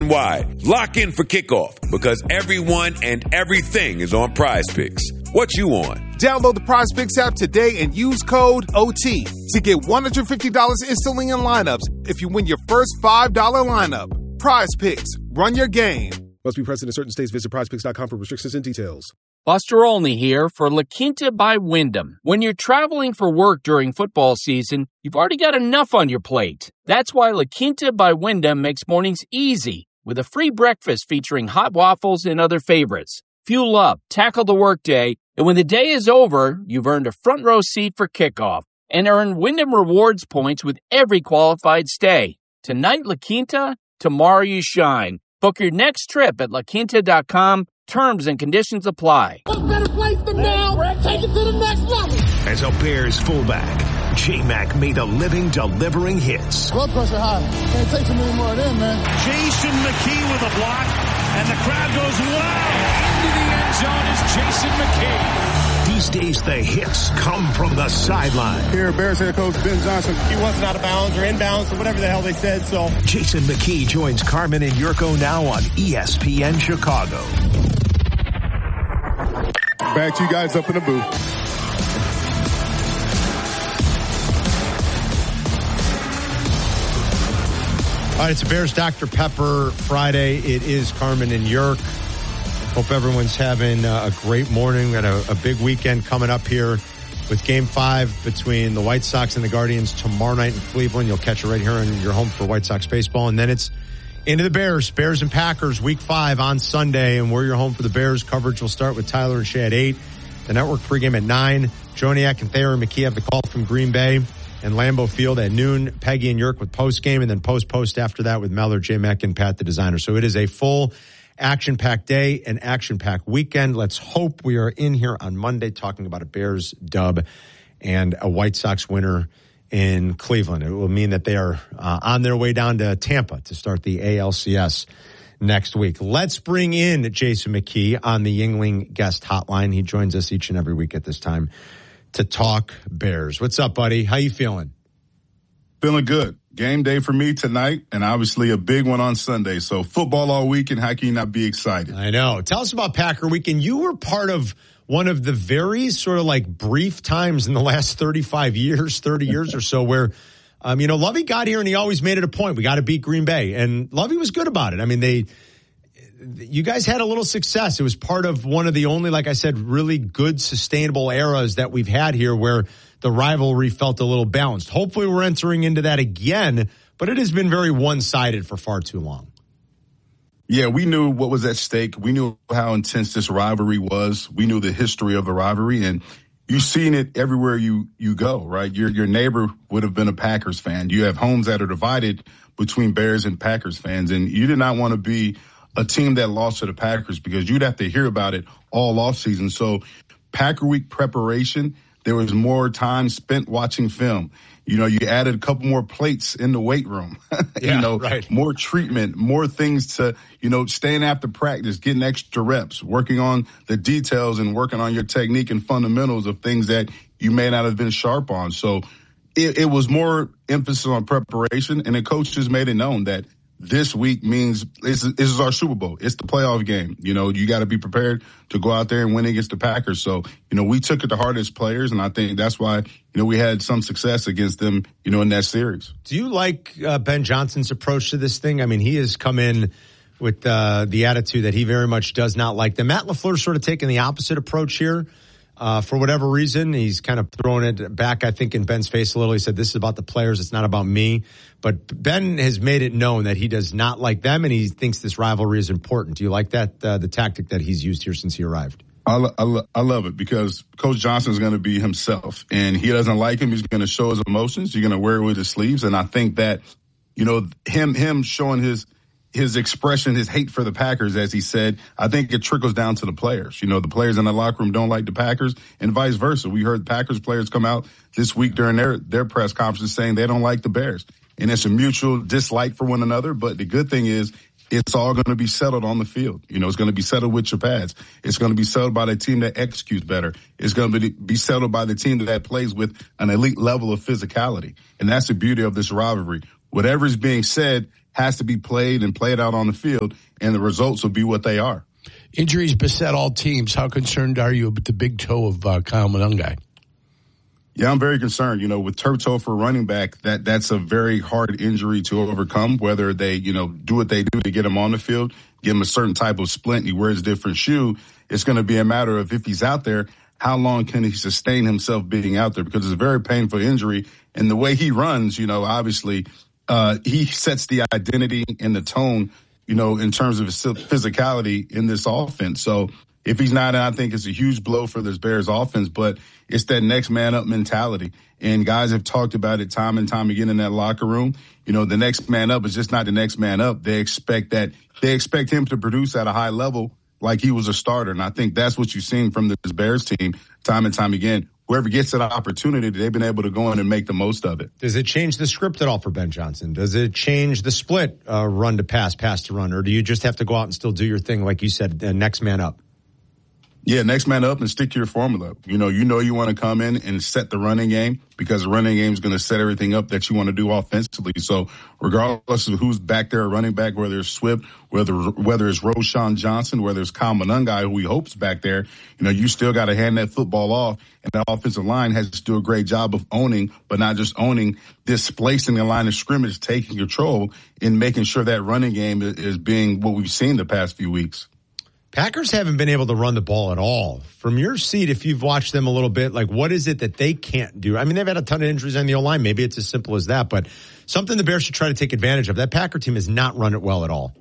nationwide. Lock in for kickoff because everyone and everything is on Prize Picks. What you on? Download the Prize Picks app today and use code OT to get $150 instantly in lineups if you win your first $5 lineup. Prize Picks. Run your game. Must be present in certain states. Visit prizepicks.com for restrictions and details. Buster Olney here for La Quinta by Wyndham. When you're traveling for work during football season, you've already got enough on your plate. That's why La Quinta by Wyndham makes mornings easy with a free breakfast featuring hot waffles and other favorites. Fuel up, tackle the workday, and when the day is over, you've earned a front row seat for kickoff and earn Wyndham Rewards points with every qualified stay. Tonight, La Quinta, tomorrow you shine. Book your next trip at laquinta.com. Terms and conditions apply. What better place than now? Take it to the next level. As a Bears fullback, J-Mac made a living delivering hits. Blood pressure high. Can't take too many more of them, man. Jason McKee with a block, and the crowd goes, wow! Into the end zone is Jason McKee. These days, the hits come from the sideline. Here, Bears head coach Ben Johnson. He wasn't out of bounds or in bounds or whatever the hell they said, so. Jason McKee joins Carmen and Yurko now on ESPN Chicago. Back to you guys up in the booth. All right, it's a Bears Dr. Pepper Friday. It is Carmen and Yerk. Hope everyone's having a great morning. We got a big weekend coming up here with Game 5 between the White Sox and the Guardians tomorrow night in Cleveland. You'll catch it right here on your home for White Sox baseball. And then it's into the Bears and Packers, Week 5 on Sunday. And we're your home for the Bears. Coverage will start with Tyler and Shay at 8. The network pregame at 9. Joniak and Thayer and McKee have the call from Green Bay and Lambeau Field at noon. Peggy and Yerk with postgame, and then post after that with Mellor, J-Mac, and Pat the designer. So it is a full action-packed day and action-packed weekend. Let's hope we are in here on Monday talking about a Bears dub and a White Sox winner in Cleveland. It will mean that they are on their way down to Tampa to start the ALCS next week. Let's bring in Jason McKee on the Yuengling guest hotline. He joins us each and every week at this time to talk Bears. What's up, buddy? How you feeling? Feeling good. Game day for me tonight, and obviously a big one on Sunday. So football all week, and how can you not be excited? I know. Tell us about Packer Weekend. You were part of one of the very sort of like brief times in the last 30 years or so where, Lovey got here and he always made it a point. We got to beat Green Bay. And Lovey was good about it. I mean, you guys had a little success. It was part of one of the only, like I said, really good sustainable eras that we've had here where the rivalry felt a little balanced. Hopefully we're entering into that again, but it has been very one-sided for far too long. Yeah, we knew what was at stake. We knew how intense this rivalry was. We knew the history of the rivalry, and you've seen it everywhere you go, right? Your neighbor would have been a Packers fan. You have homes that are divided between Bears and Packers fans, and you did not want to be a team that lost to the Packers because you'd have to hear about it all offseason. So Packer Week preparation, there was more time spent watching film. You added a couple more plates in the weight room, right. More treatment, more things to, staying after practice, getting extra reps, working on the details and working on your technique and fundamentals of things that you may not have been sharp on. So it was more emphasis on preparation, and the coach just made it known that this week means this is our Super Bowl. It's the playoff game. You got to be prepared to go out there and win against the Packers. So, we took it to heart as players, and I think that's why, we had some success against them, in that series. Do you like Ben Johnson's approach to this thing? I mean, he has come in with the attitude that he very much does not like them. Matt LaFleur's sort of taking the opposite approach here. For whatever reason, he's kind of throwing it back, I think, in Ben's face a little. He said, this is about the players. It's not about me. But Ben has made it known that he does not like them, and he thinks this rivalry is important. Do you like that, the tactic that he's used here since he arrived? I love it because Coach Johnson is going to be himself, and he doesn't like him. He's going to show his emotions. You're going to wear it with his sleeves. And I think that, him showing his expression, his hate for the Packers, as he said, I think it trickles down to the players. The players in the locker room don't like the Packers and vice versa. We heard Packers players come out this week during their press conference saying they don't like the Bears. And it's a mutual dislike for one another. But the good thing is it's all going to be settled on the field. It's going to be settled with your pads. It's going to be settled by the team that executes better. It's going to be settled by the team that plays with an elite level of physicality. And that's the beauty of this rivalry. Whatever is being said has to be played and played out on the field, and the results will be what they are. Injuries beset all teams. How concerned are you about the big toe of Kyle Monangai? Yeah, I'm very concerned. With turf toe for running back, that's a very hard injury to overcome, whether they, do what they do to get him on the field, give him a certain type of splint, he wears a different shoe. It's going to be a matter of if he's out there, how long can he sustain himself being out there? Because it's a very painful injury. And the way he runs, obviously, he sets the identity and the tone, in terms of his physicality in this offense. So if he's not, I think it's a huge blow for this Bears offense, but it's that next man up mentality. And guys have talked about it time and time again in that locker room. The next man up is just not the next man up. They expect him to produce at a high level like he was a starter. And I think that's what you've seen from this Bears team time and time again. Whoever gets that opportunity, they've been able to go in and make the most of it. Does it change the script at all for Ben Johnson? Does it change the split, run to pass, pass to run? Or do you just have to go out and still do your thing, like you said, next man up? Yeah, next man up and stick to your formula. You want to come in and set the running game because the running game is going to set everything up that you want to do offensively. So regardless of who's back there at running back, whether it's Swift, whether it's Roschon Johnson, whether it's Kyle Monangai, who we hope's back there, you still got to hand that football off. And that offensive line has to do a great job of owning, but not just owning, displacing the line of scrimmage, taking control, and making sure that running game is being what we've seen the past few weeks. Packers haven't been able to run the ball at all. From your seat, if you've watched them a little bit, what is it that they can't do? I mean, they've had a ton of injuries on the O-line. Maybe it's as simple as that, but something the Bears should try to take advantage of. That Packer team has not run it well at all.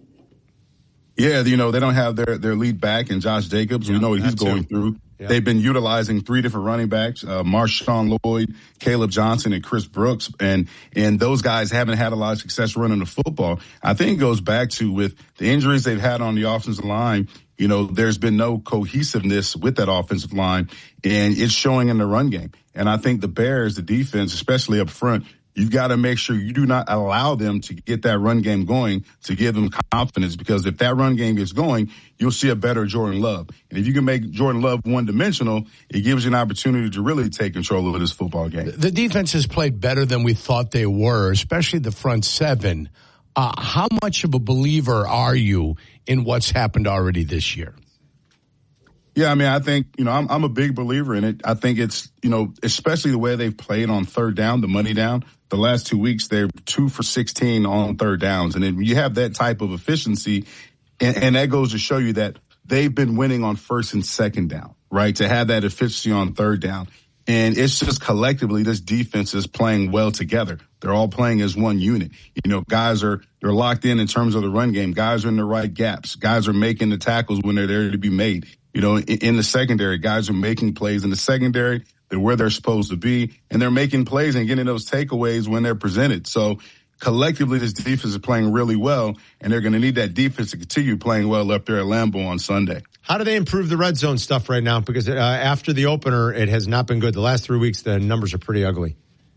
Yeah, they don't have their lead back and Josh Jacobs. We know what he's going through. Yeah. They've been utilizing 3 different running backs, Marshawn Lloyd, Caleb Johnson, and Chris Brooks. And those guys haven't had a lot of success running the football. I think it goes back to with the injuries they've had on the offensive line, there's been no cohesiveness with that offensive line, and it's showing in the run game. And I think the Bears, the defense, especially up front, you've got to make sure you do not allow them to get that run game going to give them confidence, because if that run game is going, you'll see a better Jordan Love. And if you can make Jordan Love one-dimensional, it gives you an opportunity to really take control of this football game. The defense has played better than we thought they were, especially the front seven. How much of a believer are you in what's happened already this year? Yeah, I mean, I think, I'm a big believer in it. I think it's, especially the way they've played on third down, the money down. The last 2 weeks, they're 2 for 16 on third downs. And then you have that type of efficiency, and that goes to show you that they've been winning on first and second down, right? To have that efficiency on third down. And it's just collectively, this defense is playing well together. They're all playing as one unit. Guys they're locked in terms of the run game. Guys are in the right gaps. Guys are making the tackles when they're there to be made. In the secondary, guys are making plays in the secondary. They're where they're supposed to be, and they're making plays and getting those takeaways when they're presented. So collectively, this defense is playing really well, and they're going to need that defense to continue playing well up there at Lambeau on Sunday. How do they improve the red zone stuff right now? Because after the opener, it has not been good. The last 3 weeks, the numbers are pretty ugly.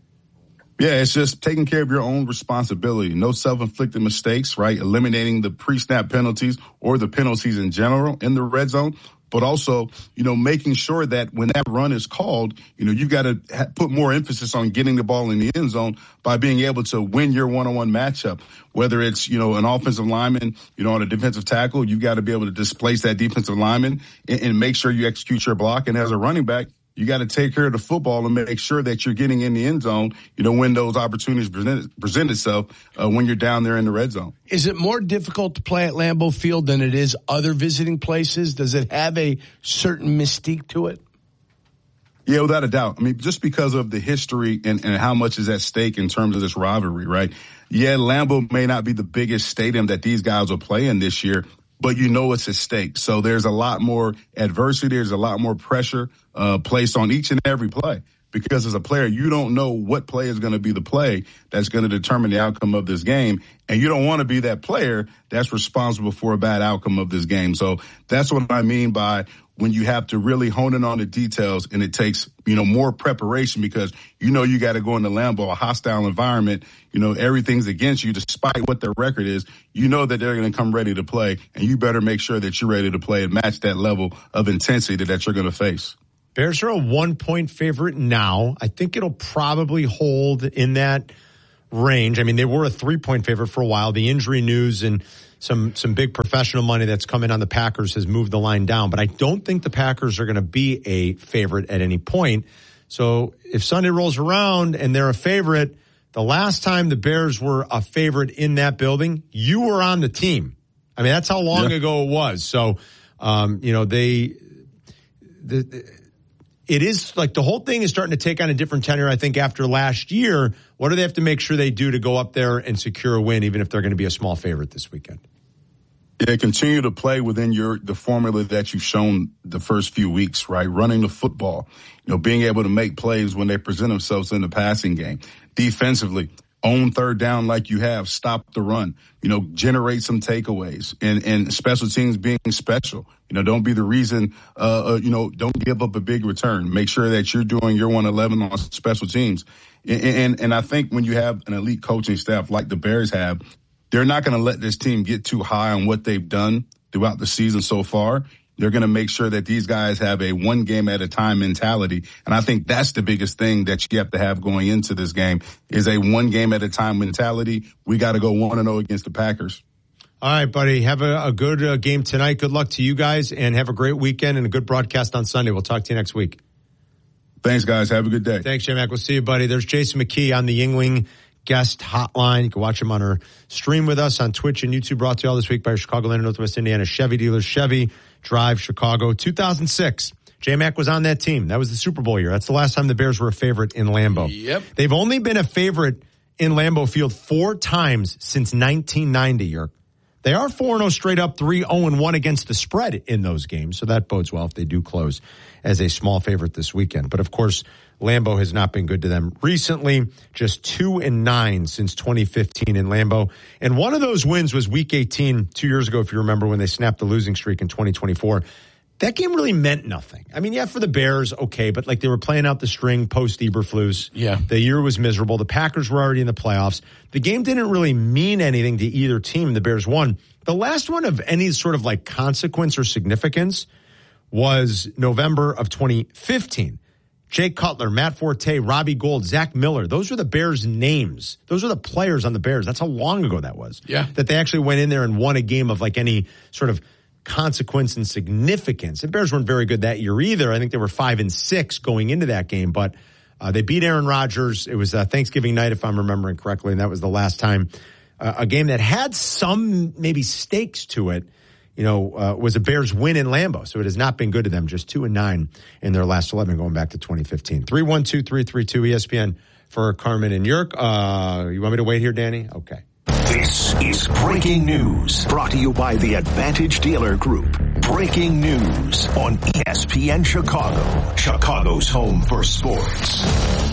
Yeah, it's just taking care of your own responsibility. No self-inflicted mistakes, right? Eliminating the pre-snap penalties or the penalties in general in the red zone. But also, making sure that when that run is called, you've got to put more emphasis on getting the ball in the end zone by being able to win your one-on-one matchup. Whether it's, an offensive lineman, on a defensive tackle, you've got to be able to displace that defensive lineman and make sure you execute your block. And as a running back, you got to take care of the football and make sure that you're getting in the end zone, when those opportunities present itself when you're down there in the red zone. Is it more difficult to play at Lambeau Field than it is other visiting places? Does it have a certain mystique to it? Yeah, without a doubt. I mean, just because of the history and how much is at stake in terms of this rivalry, right? Yeah, Lambeau may not be the biggest stadium that these guys will play in this year, but it's at stake. So there's a lot more adversity. There's a lot more pressure placed on each and every play, because as a player, you don't know what play is going to be the play that's going to determine the outcome of this game. And you don't want to be that player that's responsible for a bad outcome of this game. So that's what I mean by when you have to really hone in on the details, and it takes, more preparation, because you got to go into Lambeau, a hostile environment. Everything's against you, despite what their record is. That they're going to come ready to play, and you better make sure that you're ready to play and match that level of intensity that you're going to face. Bears are a 1-point favorite now. I think it'll probably hold in that range. I mean, they were a 3-point favorite for a while. The injury news and some big professional money that's come in on the Packers has moved the line down. But I don't think the Packers are going to be a favorite at any point. So if Sunday rolls around and they're a favorite, the last time the Bears were a favorite in that building, you were on the team. I mean, that's how long ago it was. So, it is like the whole thing is starting to take on a different tenor, I think, after last year. What do they have to make sure they do to go up there and secure a win, even if they're going to be a small favorite this weekend? Yeah, continue to play within the formula that you've shown the first few weeks, right? Running the football, being able to make plays when they present themselves in the passing game. Defensively, own third down like you have, stop the run, generate some takeaways, and special teams being special. Don't be the reason, don't give up a big return. Make sure that you're doing your 111 on special teams. And I think when you have an elite coaching staff like the Bears have, they're not going to let this team get too high on what they've done throughout the season so far. They're going to make sure that these guys have a one game at a time mentality. And I think that's the biggest thing that you have to have going into this game is a one game at a time mentality. We got to go 1-0 against the Packers. All right, buddy. Have a good game tonight. Good luck to you guys and have a great weekend and a good broadcast on Sunday. We'll talk to you next week. Thanks, guys. Have a good day. Thanks, J-Mac. We'll see you, buddy. There's Jason McKee on the Yuengling guest hotline. You can watch him on our stream with us on Twitch and YouTube, brought to you all this week by your Chicagoland and Northwest Indiana Chevy dealers. Chevy Drive Chicago. 2006. J-Mac was on that team. That was the Super Bowl year. That's the last time the Bears were a favorite in Lambeau. Yep. They've only been a favorite in Lambeau Field 4 times since 1990, Yerk. They are 4-0 straight up, 3-0-1 against the spread in those games. So that bodes well if they do close as a small favorite this weekend. But of course, Lambeau has not been good to them recently. Just 2-9 since 2015 in Lambeau. And one of those wins was week 18 2 years ago, if you remember, when they snapped the losing streak in 2024. That game really meant nothing. I mean, yeah, for the Bears, okay, but like they were playing out the string post-Eberflus. Yeah. The year was miserable. The Packers were already in the playoffs. The game didn't really mean anything to either team. The Bears won. The last one of any sort of like consequence or significance was November of 2015. Jake Cutler, Matt Forte, Robbie Gould, Zach Miller. Those were the Bears' names. Those were the players on the Bears. That's how long ago that was. Yeah. That they actually went in there and won a game of like any sort of consequence and significance. The Bears weren't very good that year either. I think they were 5-6 going into that game, but they beat Aaron Rodgers. It was Thanksgiving night, if I'm remembering correctly, and that was the last time a game that had some maybe stakes to it, was a Bears win in Lambeau. So it has not been good to them. Just 2-9 in their last 11 going back to 2015. 312-332 ESPN for Carmen and Yerk. You want me to wait here, Danny? Okay. This is Breaking News, brought to you by the Advantage Dealer Group. Breaking News on ESPN Chicago, Chicago's home for sports.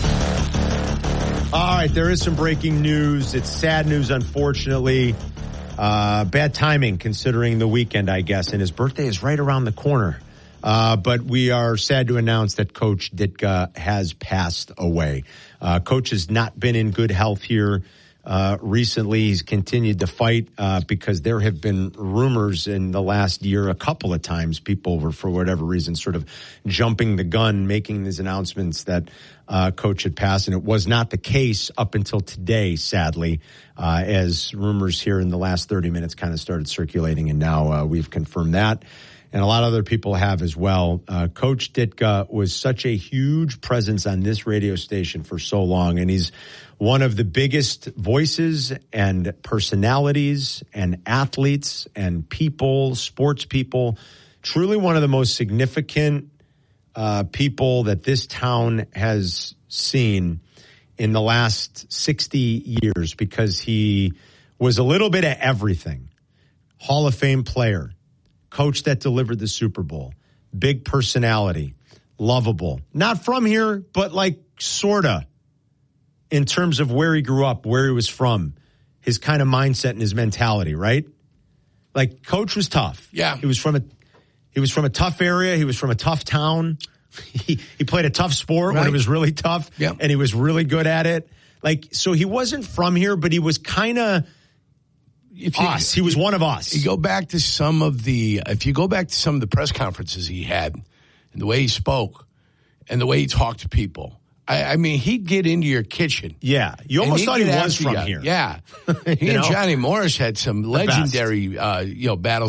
All right, there is some breaking news. It's sad news, unfortunately. Bad timing considering the weekend, I guess, and his birthday is right around the corner. But we are sad to announce that Coach Ditka has passed away. Coach has not been in good health here recently. He's continued to fight because there have been rumors in the last year a couple of times. People were, for whatever reason, sort of jumping the gun, making these announcements that Coach had passed. And it was not the case up until today, sadly, as rumors here in the last 30 minutes kind of started circulating. And now we've confirmed that. And a lot of other people have as well. Coach Ditka was such a huge presence on this radio station for so long, and he's one of the biggest voices and personalities and athletes and people, sports people, truly one of the most significant people that this town has seen in the last 60 years, because he was a little bit of everything. Hall of Fame player, coach that delivered the Super Bowl, big personality, lovable. Not from here, but like sorta in terms of where he grew up, where he was from, his kind of mindset and his mentality, right? Like Coach was tough. Yeah. He was from a tough area. He was from a tough town. He played a tough sport when it was really tough, and he was really good at it. Like, so he wasn't from here, but he was kind of us. He was one of us. You go back to some of the press conferences he had, and the way he spoke, and the way he talked to people, I mean, he'd get into your kitchen. Yeah. You almost thought he was from you. here. Yeah. He and Johnny Morris had some legendary, battles